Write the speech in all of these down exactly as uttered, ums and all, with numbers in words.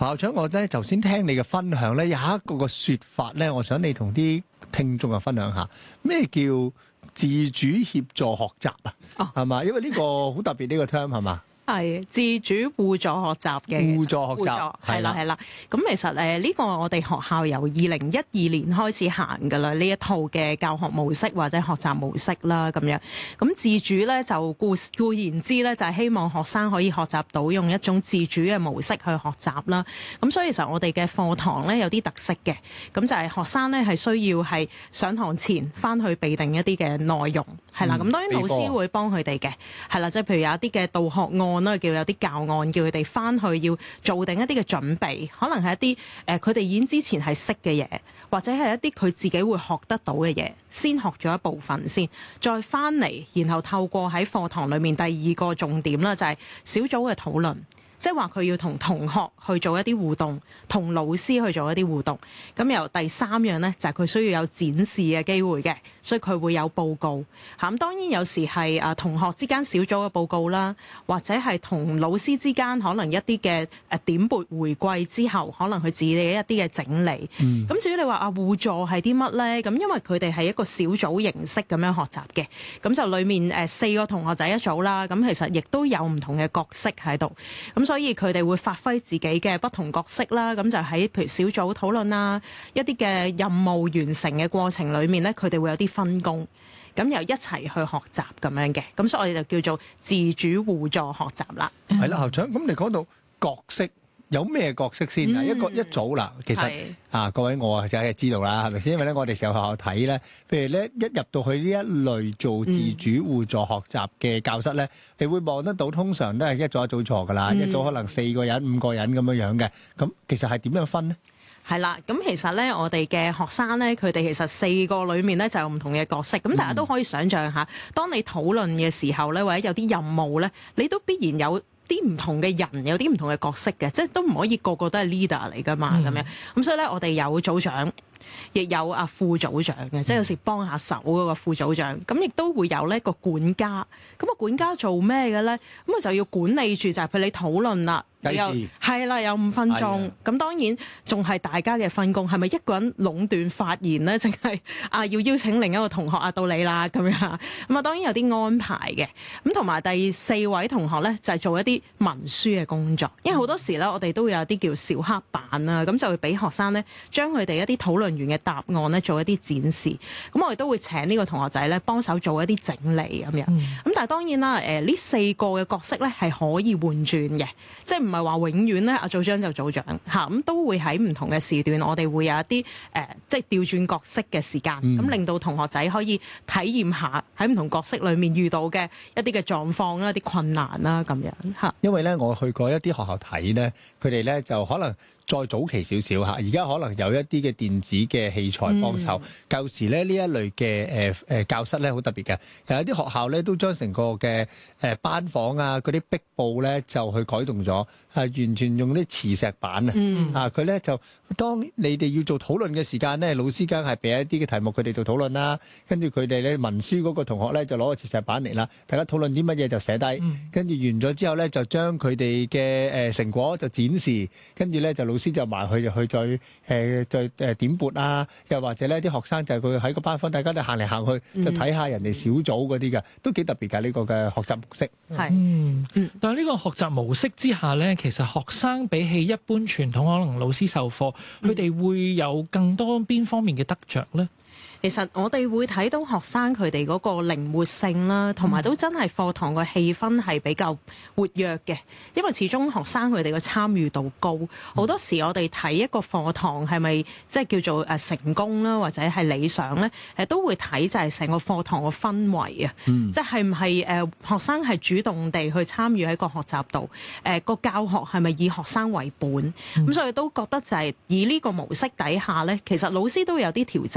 校長，我咧頭先聽你嘅分享咧，有一個個說法咧，我想你同啲聽眾啊分享下，咩叫自主協助學習啊？哦，係嘛？因為呢個好特別呢個 term 係嘛？ 係自主互助學習嘅， 互助學習係啦係啦。咁其實誒呢個我哋學校由二零一二年開始行㗎啦，呢一套嘅教學模式或者學習模式啦咁樣。咁自主咧就固固然之咧，就係希望學生可以學習到用一種自主嘅模式去學習啦。咁所以其實我哋嘅課堂咧有啲特色嘅，咁就係學生咧係需要係上堂前翻去備定一啲嘅內容，係啦。咁、嗯、當然老師會幫佢哋嘅，係啦，即係譬如有一啲嘅導學案。叫有啲教案，叫佢哋翻去要做定一啲嘅準備，可能係一啲誒佢哋已經之前係識嘅嘢，或者係一啲佢自己會學得到嘅嘢，先學咗一部分先，再翻嚟，然後透過喺課堂裏面第二個重點啦，就係小組嘅討論。即係話佢要同同學去做一啲互動，同老師去做一啲互動。咁由第三樣呢，就係佢需要有展示嘅機會嘅，所以佢會有報告。嚇咁當然有時係啊同學之間小組嘅報告啦，或者係同老師之間可能一啲嘅誒點撥回饋之後，可能佢自己一啲嘅整理。咁、嗯、至於你話啊互助係啲乜呢？咁因為佢哋係一個小組形式咁樣學習嘅，咁就裡面誒四個同學仔一組啦。咁其實亦都有唔同嘅角色喺度。咁所以佢哋會發揮自己嘅不同角色啦，咁就喺譬如小組討論啦，一啲嘅任務完成嘅過程裏面咧，佢哋會有啲分工，咁又一齊去學習咁樣嘅，咁所以我哋就叫做自主互助學習啦。 係啦，校長，咁你講到角色。有咩角色先啊、嗯？一個一組啦，其實啊，各位我啊就係知道啦，係咪先？因為咧，我哋成個學校睇咧，譬如咧一入到去呢一類做自主互助學習嘅教室咧、嗯，你會望得到，通常都係一組一組坐噶啦、嗯，一組可能四個人、五個人咁樣樣嘅。咁其實係點樣分呢？ 係啦，咁其實咧，我哋嘅學生咧，佢哋其實四個裏面咧就有唔同嘅角色。咁大家都可以想像下，當你討論嘅時候咧，或者有啲任務咧，你都必然有啲唔同嘅人，有啲唔同嘅角色嘅，即係都唔可以個個都係 leader 嚟噶嘛，咁、嗯、樣。咁所以咧，我哋有組長，亦有啊副組長嘅、嗯，即係有時幫下手嗰個副組長。咁亦都會有呢個管家。咁啊，管家做咩嘅咧？咁啊就要管理住，就係譬如你討論啦。係啦，有五分鐘，咁當然仲係大家嘅分工，係咪一個人壟斷發言咧？淨係啊，要邀請另一個同學啊到你啦咁樣，咁啊當然有啲安排嘅。咁同埋第四位同學咧，就係做一啲文書嘅工作，因為好多時咧，我哋都會有啲叫小黑板啊，咁就會俾學生咧將佢哋一啲討論完嘅答案咧做一啲展示。咁我哋都會請呢個同學仔咧幫手做一啲整理咁樣。咁、嗯、但係當然啦，誒呢四個嘅角色咧係可以換轉嘅，即係唔係話永遠咧，阿組長就組長嚇，咁都會喺唔同嘅時段，我哋會有一啲誒、呃，即係調轉角色嘅時間，咁、嗯、令到同學仔可以體驗下喺唔同角色裏面遇到嘅一啲嘅狀況啦、一啲困難啦咁樣嚇。 因為咧，我去過一啲學校睇咧，佢哋咧就可能再早期少少嚇，而家可能有一啲嘅電子嘅器材幫手。舊、嗯、時咧呢一類嘅誒誒教室咧好特別嘅，有一啲學校咧都將成個嘅誒班房啊嗰啲壁布咧就去改動咗，係完全用啲磁石板、嗯、啊！啊佢咧就當你哋要做討論嘅時間咧，老師梗係俾一啲嘅題目佢哋做討論啦，跟住佢哋咧文書嗰個同學咧就攞個磁石板嚟啦，大家討論啲乜嘢就寫低，跟、嗯、住完咗之後咧就將佢哋嘅誒成果就展示，跟住咧就老師就埋去就去再誒、呃、再誒點撥啊，又或者咧啲學生就係佢喺個班房，大家都行嚟行去就睇下人哋小組嗰啲嘅，都幾特別㗎呢、呢個嘅學習模式。 係， 嗯，但係呢個學習模式之下咧，其實學生比起一般傳統可能老師授課，佢哋會有更多邊方面嘅得着咧？ 其實我哋會睇到學生佢哋嗰個靈活性啦，同埋都真係課堂個氣氛係比較活躍嘅，因為始終學生佢哋個參與度高，好多時我哋睇一個課堂係咪即係叫做誒成功啦，或者係理想咧，誒都會睇就係成個課堂個氛圍啊，即係唔係誒學生係主動地去參與喺個學習度，誒個教學係咪以學生為本，咁所以都覺得就係以呢個模式底下咧，其實老師都有啲調整嘅。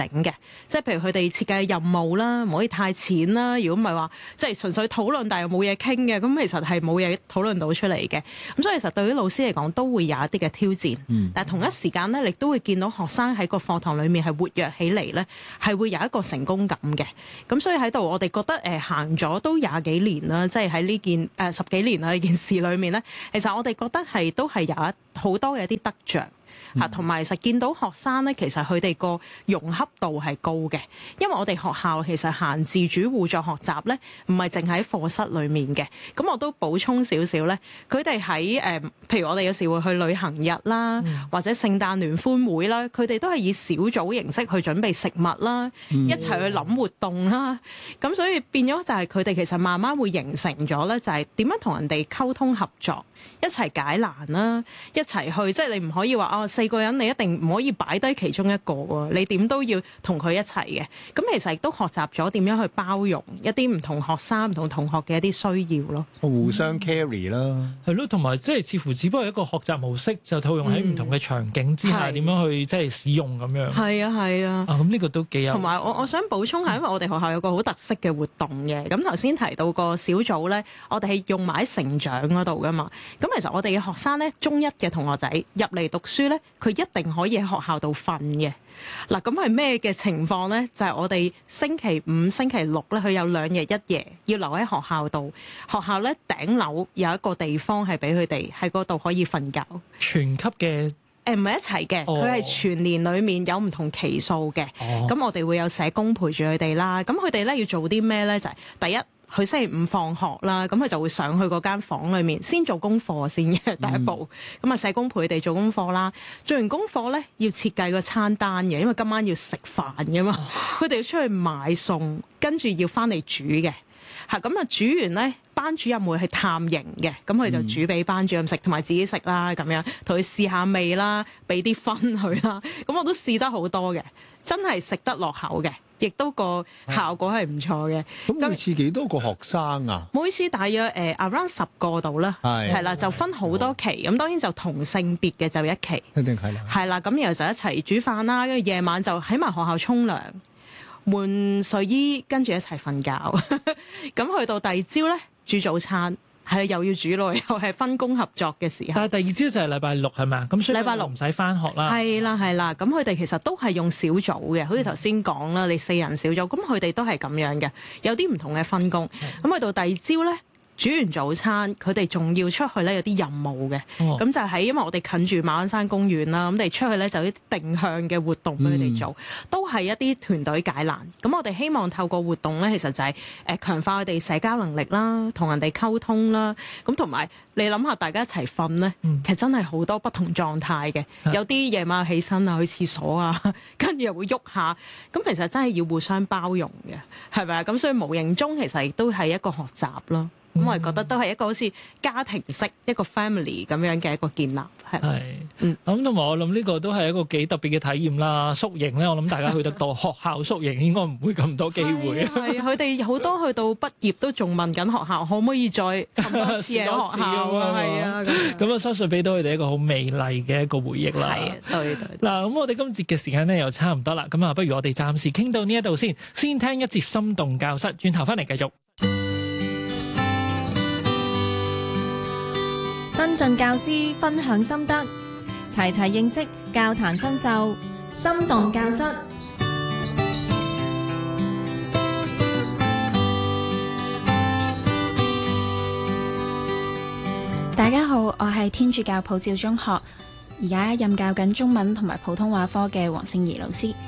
即係譬如佢哋設計嘅任務啦，唔可以太淺啦。如果唔係話，即係純粹討論，但係又冇嘢傾嘅，咁其實係冇嘢討論到出嚟嘅。咁所以其實對於老師嚟講，都會有一啲嘅挑戰。嗯、但係同一時間咧，亦都會見到學生喺個課堂裡面係活躍起嚟咧，係會有一個成功感嘅。咁所以喺度，我哋覺得誒行咗都廿幾年啦，即係喺呢件誒、呃、十幾年啦呢件事裡面咧，其實我哋覺得係都係有一好多嘅一啲得着。嚇，同埋、嗯、實見到學生咧，其實佢哋個融洽度係高嘅，因為我哋學校其實行自主互助學習咧，唔係淨喺課室裡面嘅。咁我都補充少少咧，佢哋喺誒，譬如我哋有時會去旅行日啦，嗯、或者聖誕聯歡會啦，佢哋都係以小組形式去準備食物啦，嗯、一齊去諗活動啦。咁所以變咗就係佢哋其實慢慢會形成咗咧，就係點樣同人哋溝通合作，一齊解難啦，一齊去，即係你唔可以話啊、哦、四個人你一定唔可以擺低其中一個喎，你點都要同佢一齊嘅。咁其實亦都學習咗點樣去包容一啲唔同學生、唔同同學嘅一啲需要咯， 互相 carry 啦， 係咯、嗯，同埋即係似乎只不過係一個學習模式，就套用喺唔同嘅場景之下，點、嗯、樣去即係使用咁樣。係啊，係啊。啊，咁呢個都幾有。同埋我我想補充下，因為我哋學校有個好特色嘅活動嘅。咁頭先提到個小組咧，我哋係用埋喺成長嗰度噶嘛。咁其實我哋嘅學生咧，中一嘅同學仔入嚟讀書咧，佢一定可以喺學校度瞓嘅。嗱，咁係咩嘅情況咧？就係、是、我哋星期五、星期六咧，佢有兩日一夜要留喺學校度。學校咧頂樓有一個地方係俾佢哋喺嗰度可以瞓覺。全級嘅誒唔係一齊嘅，佢係、哦、全年裡面有唔同期數嘅。咁、哦、我哋會有社工陪住佢哋啦。咁佢哋咧要做啲咩咧？就係、是、第一。佢星期五放學啦，咁佢就會上去嗰間房裏面先做功課先嘅第一步。咁啊、嗯，社工陪佢哋做功課啦。做完功課咧，要設計個餐單嘅，因為今晚要食飯嘅嘛。佢哋、哦、要出去買餸，跟住要翻嚟煮嘅。嚇，咁啊煮完咧，班主任會去探營嘅，咁佢就煮俾班主任食，同埋自己食啦，咁樣同佢試下味啦，俾啲分佢啦。咁我都試得好多嘅，真係食得落口嘅。亦都個效果係唔錯嘅。 咁、啊、每次幾多個學生啊？ 每次大約誒 around 十個度啦，係係啦，就分好多期。咁、哦、當然就同性別嘅就一期， 一定係啦。 係啦，咁然後就一齊煮飯啦，跟住夜晚就喺埋學校沖涼、換睡衣，跟住一齊瞓覺。咁去到第二朝咧，煮早餐。係又要煮咯，又係分工合作嘅時候。但係第二朝就係禮拜六係咪啊？咁所以禮拜六唔使返學啦。係啦係啦，咁佢哋其實都係用小組嘅，好似頭先講啦，你四人小組，咁佢哋都係咁樣嘅，有啲唔同嘅分工。咁去到第二朝咧。煮完早餐，佢哋仲要出去咧，有啲任務嘅。咁、哦、就係因為我哋近住馬鞍山公園啦，咁我哋出去咧就有啲定向嘅活動俾佢哋做，嗯、都係一啲團隊解難。咁我哋希望透過活動咧，其實就係誒強化佢哋社交能力啦，同人哋溝通啦。咁同埋你諗下，大家一齊瞓咧，嗯、其實真係好多不同狀態嘅。嗯、有啲夜晚起身啊，去廁所啊，跟住又會喐下。咁其實真係要互相包容嘅，係咪啊？咁所以無形中其實亦都係一個學習咯。咁、嗯、我係覺得都係一個好似家庭式一個 family 咁樣嘅一個建立，係。係，嗯，咁同埋我諗呢個都係一個幾特別嘅體驗啦。宿營咧，我諗大家去得多，學校宿營應該唔會咁多機會。係，佢哋好多去到畢業都仲問緊學校可唔可以再咁多次喺學校啊？係啊，咁啊，相信俾到佢哋一個好美麗嘅一個回憶啦。係啊，對對。嗱，咁我哋今節嘅時間咧又差唔多啦，咁啊，不如我哋暫時傾到呢一度先，先聽一節心動教室，轉頭翻嚟繼續。 新晉教師分享心得，齊齊認識教壇新秀，心動教室。大家好，我係天主教普照中學，而家任教緊中文同埋普通話科嘅黃聖儀老師。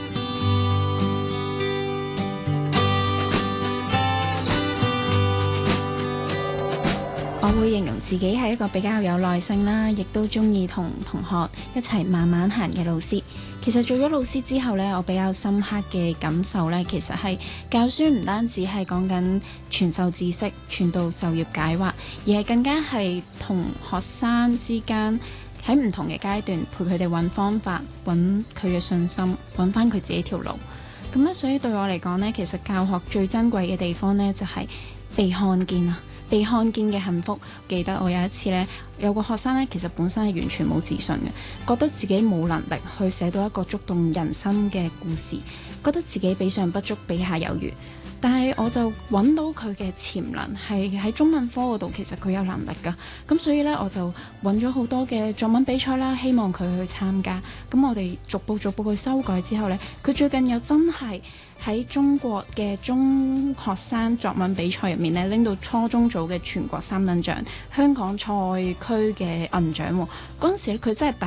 我會形容自己係一個比較有耐性啦，亦都中意同同學一齊慢慢行嘅老師。其實做咗老師之後呢，我比較深刻嘅感受呢，其實係教書唔單止係講緊傳授知識、傳道授業解惑，而係更加係同學生之間喺唔同嘅階段陪佢哋揾方法、揾佢嘅信心、揾翻佢自己條路。 咁咧，所以對我嚟講呢，其實教學最珍貴嘅地方呢，就係被看見啊，被看見嘅幸福。記得我有一次呢，有個學生呢，其實本身係完全冇自信嘅，覺得自己冇能力去寫到一個觸動人心嘅故事，覺得自己比上不足，比下有餘。但係我就揾到佢嘅潛能係喺中文科嗰度，其實佢有能力㗎。咁所以呢，我就揾咗好多嘅作文比賽啦，希望佢去參加。咁我哋逐步逐步去修改之後呢，佢最近又真係喺中國嘅中學生作文比賽入面呢，拎到初中組嘅全國三等獎、香港賽區嘅銀獎。嗰陣時佢真係